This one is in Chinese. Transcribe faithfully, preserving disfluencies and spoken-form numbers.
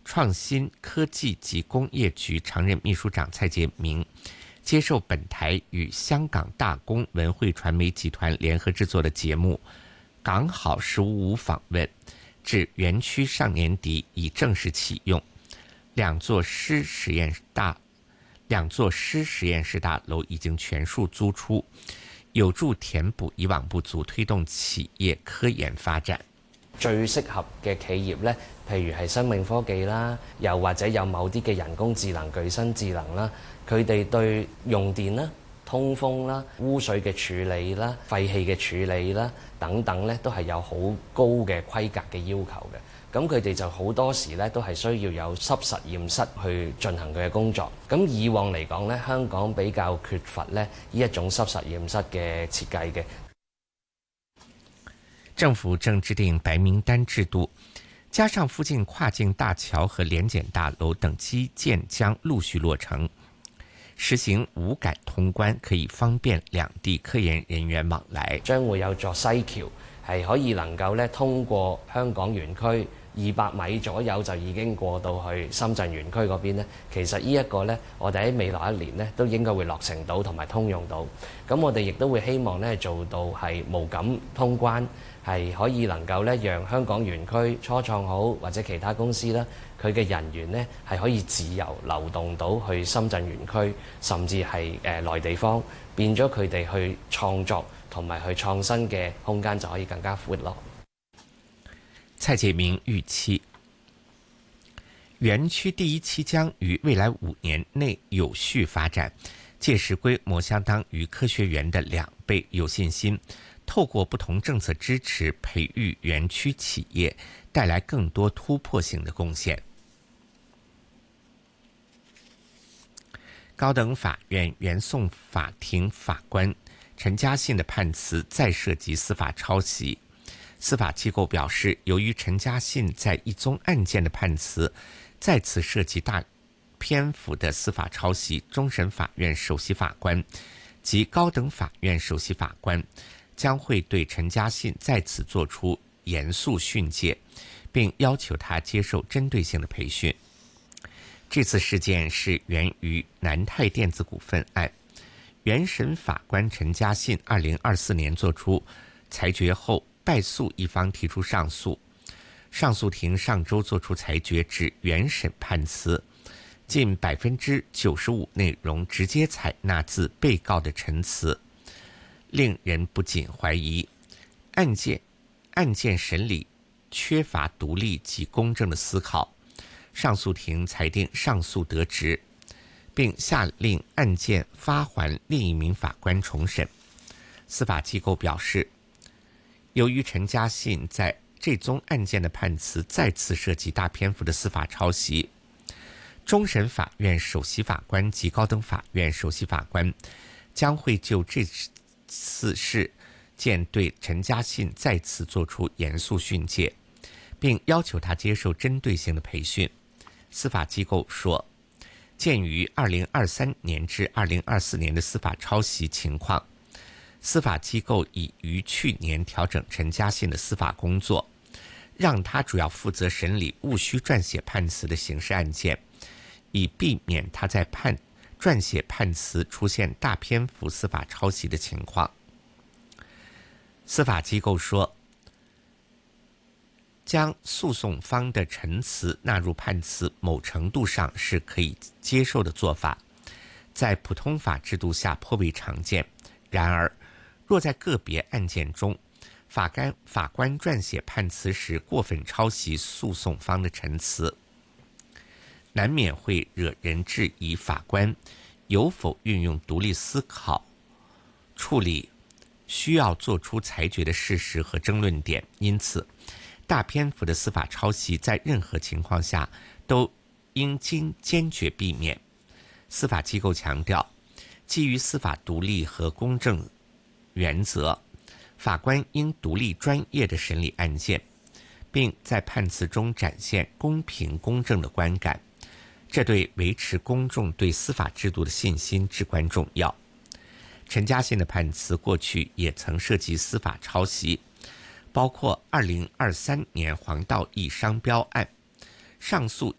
创新科技及工业局常任秘书长蔡洁明接受本台与香港大公文汇传媒集团联合制作的节目《港好十五五》访问，至园区上年底已正式启用，两座湿实验大两座湿实验室大楼已經全數租出，有助填補以往不足，推動企業科研發展。 最適合嘅企業呢，譬如係生命科技啦，又或者有某啲嘅人工智能、具身智能啦，佢哋對用電啦、通風啦、污水嘅處理啦、廢氣嘅處理啦等等呢，都係有好高嘅規格嘅要求嘅。咁佢哋就好多時咧，都係需要有濕實驗室去進行佢嘅工作。咁以往嚟講咧，香港比較缺乏咧呢一種濕實驗室嘅設計嘅。 政府正制定白名單制度，加上附近跨境大橋和聯檢大樓等基建將陸續落成，實行五感通關，可以方便兩地科研人員往來。 將會有座西橋係可以能夠咧通過香港園區二百米左右就已經過到去深圳園區嗰邊呢。其實呢一個呢，我哋喺未來一年呢都應該會落成到同埋通用到。咁我哋亦都會希望呢做到係無感通關，係可以能夠呢讓香港園區初創好或者其他公司啦，佢嘅人員呢係可以自由流動到去深圳園區，甚至係誒內地方，變咗佢哋去創作同埋去創新嘅空間就可以更加闊落。 蔡潔明預期，園區第一期將於未來五年內有序發展，屆時規模相當於科學園的兩倍，有信心透過不同政策支持，培育園區企業，帶來更多突破性的貢獻。高等法院原訟法庭法官陳家信的判詞再涉及司法抄襲。司法機構表示，由於陳家信在一宗案件的判詞再次涉及大篇幅的司法抄襲，終審法院首席法官及高等法院首席法官將會對陳家信再次作出嚴肅訓誡，並要求他接受針對性的培訓。這次事件是源於南泰電子股份案，原審法官陳家信二零二四年作出裁決後，敗訴一方提出上訴，上訴庭上周作出裁決，指原審判詞近百分之九十五內容直接採納自被告的陳詞，令人不禁懷疑案件案件審理缺乏獨立及公正的思考。上訴庭裁定上訴得直，並下令案件發還另一名法官重審。司法機構表示，由於陳家信在這宗案件的判詞再次涉及大篇幅的司法抄襲，終審法院首席法官及高等法院首席法官將會就這次事件對陳家信再次作出嚴肅訓誡，並要求他接受針對性的培訓。司法機構說，鑑於二零二三年至二零二四年的司法抄襲情況，司法機構已於去年調整陳家信的司法工作，讓他主要負責審理務需撰寫判詞的刑事案件，以避免他在判撰寫判詞出現大篇幅司法抄襲的情況。司法機構說，將訴訟方的陳詞納入判詞，某程度上是可以接受的做法，在普通法制度下頗為常見。然而，若在個別案件中，法官法官撰寫判詞時過分抄襲訴訟方的陳詞，難免會惹人質疑法官有否運用獨立思考處理需要做出裁決的事實和爭論點。因此，大篇幅的司法抄襲在任何情況下都應經堅決避免。司法機構強調，基於司法獨立和公正原則，法官應獨立專業地審理案件，並在判詞中展現公平公正的觀感，這對維持公眾對司法制度的信心至關重要。陳家信的判詞過去也曾涉及司法抄襲，包括二零二三年黃道益商標案，上訴